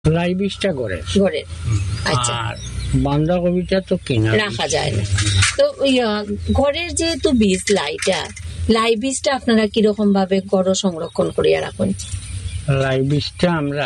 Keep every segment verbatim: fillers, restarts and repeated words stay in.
লাই বীজটা করে ঘরের। আচ্ছা, আর বাঁধাকপিটা তো কিনা রাখা যায় না। তো ঘরের যেহেতু বীজ লাইটা, লাই বীজটা আপনারা কিরকম ভাবে গড় সংরক্ষণ করিয়া রাখুন? লাই বীজটা আমরা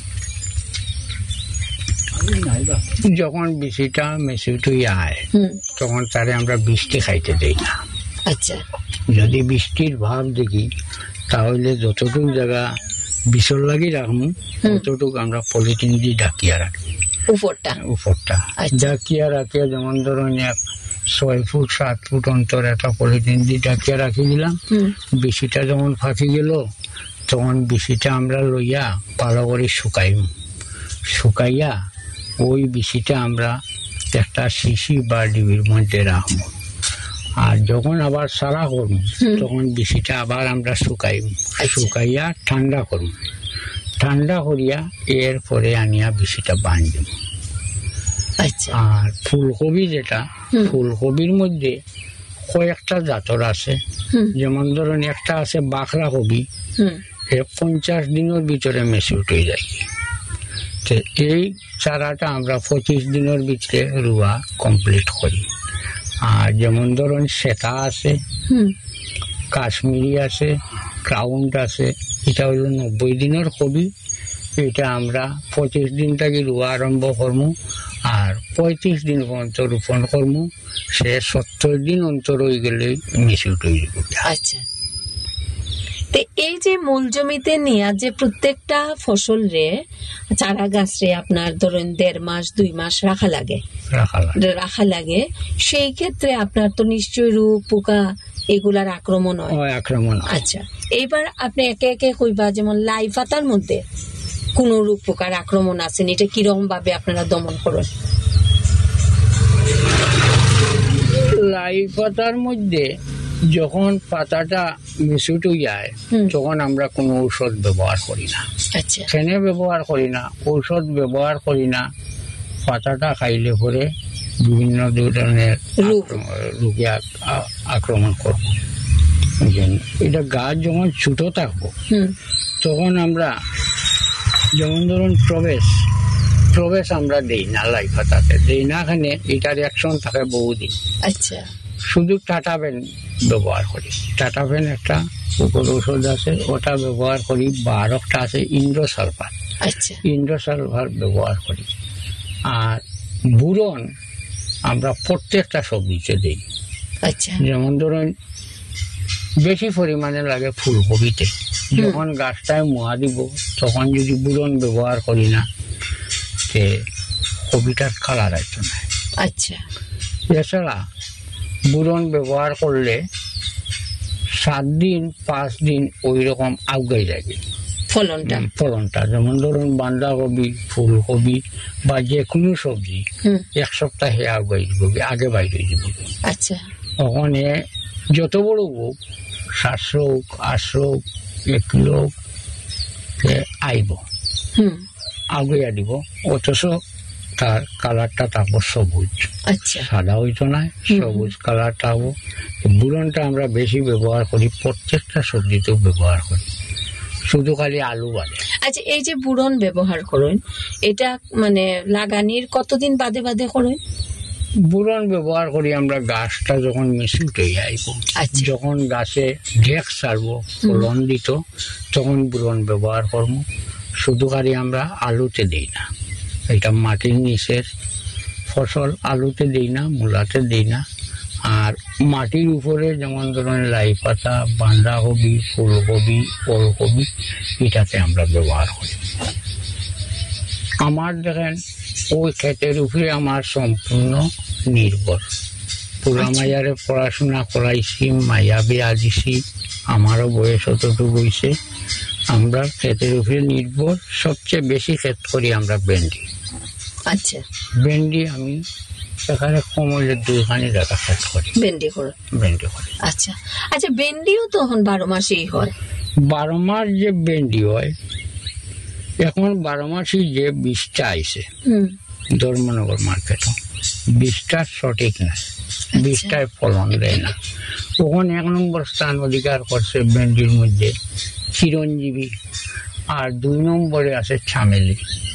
যখন বীজটা মেসিউটি আয় তখন তারে আমরা বৃষ্টি খাইতে দেই না। আচ্ছা, যদি বৃষ্টির ভাব দেখি তাহলে যতটুকু জায়গা বিছর লাগি রাখবো ততটুকু আমরা পলিথিন দিয়ে ঢাকিয়া রাখি উপরটা উপরটা ঢাকিয়া রাখিয়া, যেমন ধরুন এক ছয় ফুট সাত ফুট অন্তর একটা পলিথিন দিয়ে ঢাকিয়া রাখি দিলাম। বৃষ্টিটা যখন ফাঁকি গেল তখন বৃষ্টিটা আমরা লইয়া ভালো করে শুকাইম, শুকাইয়া ওই বৃষ্টিটা আমরা একটা শিশি বা ডিবির মধ্যে রাখবো। আর যখন আবার সারা করব তখন বৃষ্টিটা আবার আমরা শুকাইব, শুকাইয়া ঠান্ডা করব, ঠান্ডা করিয়া এরপরে আনিয়া বৃষ্টিটা বাঁধব। আর ফুলকপি যেটা, ফুলকপির মধ্যে কয়েকটা জাতর আছে, যেমন ধরুন একটা আছে বাখরা কপি, পঞ্চাশ দিনের ভিতরে মেচিউর হয়ে যায়। এই চারাটা আমরা পঁচিশ দিনের ভিতরে রুয়া কমপ্লিট করি। আর যেমন ধরুন সেটা আছে, কাশ্মীরি আছে, ক্রাউন্ট আছে, এটা হইল নব্বই দিনের কবি। এটা আমরা পঁচিশ দিন থেকে রুয়া আরম্ভ করবো আর পঁয়ত্রিশ দিন পর্যন্ত রোপণ করবো। সে সত্তর দিন অন্তর হয়ে গেলে মিশিয়ে তৈরি করবে। আচ্ছা, তো এই যে মূল জমিতে নিয়ে যে প্রত্যেকটা ফসল রে চারা গাছ রে আপনার ধরেন দেড় মাস দুই মাস রাখা লাগে রাখা লাগে সেই ক্ষেত্রে আপনার তো নিশ্চয়ই রোগ পোকা এগুলার আক্রমণ হয়। আক্রমণ আচ্ছা, এইবার আপনি একে একে কইবা, যেমন লাই পাতার মধ্যে কোন রোগ পোকার আক্রমণ আছে, এটা কিরকম ভাবে আপনারা দমন করেন? লাই পাতার মধ্যে যখন পাতাটা মিশুট হয়ে যায় তখন আমরা কোনো ঔষধ ব্যবহার করি না। আচ্ছা, ফেনে ব্যবহার করি না, ঔষধ ব্যবহার করি না। পাতাটা খাইলে পরে বিভিন্ন ধরনের রোগে আক্রমণ করব। এটা গাছ যখন ছোট থাকবো তখন আমরা যেমন ধরুন প্রবেশ প্রবেশ আমরা দেই না, লাই পাতাতে দেই না, এখানে এটার অ্যাকশন থাকে বহুদিন। আচ্ছা, শুধু টাটাবেন ব্যবহার করি। টাটাবেন একটা কুকুর ওষুধ আছে, ওটা ব্যবহার করি। বারোটা আছে ইন্দ্রসালফার, আচ্ছা, ইন্দ্রসালফার ব্যবহার করি। আর বুরন আমরা প্রত্যেকটা সবজিতে দিই। আচ্ছা, যেমন ধরুন বেশি পরিমাণে লাগে ফুলকপিতে, যখন গাছটায় মোয়া দিব তখন যদি বুরন ব্যবহার করি না সে কপিটার কালার আসতো না। আচ্ছা, এছাড়া বুরন ব্যবহার করলে সাত দিন পাঁচ দিন ওই রকম আগে যাবে ফলনটা ফলনটা যেমন ধরুন বাঁধাকপি ফুলকপি বা যে কোনো সবজি এক সপ্তাহে আগে যাবে, আগে বাইরে যাবে। আচ্ছা, ওখানে যত বড় হোক, সাতশো হোক আটশো হোক এক কিলো হোক আইব আগে দিব, অথচ তার কালারটা থাকবো সবুজ। আচ্ছা, সাদা হইতো না, সবুজ কালারটা হবো। বুরনটা আমরা বেশি ব্যবহার করি, প্রত্যেকটা সবজিতেও ব্যবহার করি, শুধু খালি আলু বাদে। আচ্ছা, এই যে বুরন ব্যবহার করেন এটা মানে লাগানির কতদিন বাদে বাদে করেন? বুরন ব্যবহার করি আমরা গাছটা যখন মিশুট হয়ে আইব, যখন গাছে ঢেক ছাড়বো ফলন দিত তখন বুরন ব্যবহার করবো। শুধু খালি আমরা আলুতে দিই না, এটা মাটির নিচের ফসল, আলুতে দিই না, মূলাতে দিই না। আর মাটির উপরে যেমন ধরুন লাই পাতা, বাঁধাকপি, ফুলকপি, ওলকপি এটাতে আমরা ব্যবহার করি। আমার দেখেন ওই ক্ষেতের উপরে আমার সম্পূর্ণ নির্ভর। পুরা মাইয়ারে পড়াশোনা করাইছি, মাইয়া বিয়া দিছি, আমারও বয়স অতটুকু হয়েছে। আমরা ক্ষেতের উপরে নির্ভর। সবচেয়ে বেশি ক্ষেত করি আমরা ভেন্ডি। আচ্ছা, ভেন্ডি আমি এখানে কম হইলে দুইখানি জায়গা ক্ষেত করি, ভেন্ডি করে ভেন্ডি করি। আচ্ছা, আচ্ছা, ভেন্ডিও তখন বারো মাসেই হয়? বারো মাস যে ভেন্ডি হয়, এখন বারো মাসই যে বীজটা আইছে ধর্মনগর মার্কেটে, বীজটা সঠিক না, বীজটায় ফলন দেয় না। তখন এক নম্বর স্থান অধিকার করছে ভেন্ডির মধ্যে চিরঞ্জীবী, আর দুই নম্বরে আছে চামেলি।